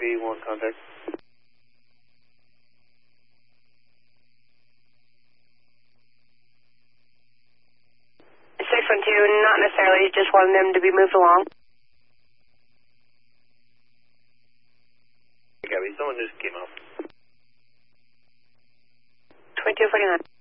B1 contact. 612, not necessarily, just wanting them to be moved along. Gabby, someone just came up. 2249.